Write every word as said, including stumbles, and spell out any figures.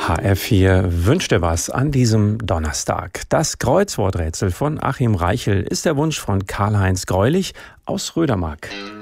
H R vier wünscht dir was an diesem Donnerstag. Das Kreuzworträtsel von Achim Reichel ist der Wunsch von Karl-Heinz Greulich aus Rödermark.